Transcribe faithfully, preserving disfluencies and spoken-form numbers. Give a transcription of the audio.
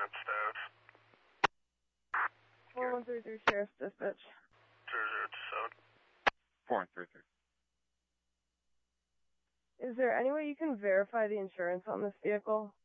unit status. four one three three Sheriff's Dispatch. zero zero two seven. four one three three. Is there any way you can verify the insurance on this vehicle?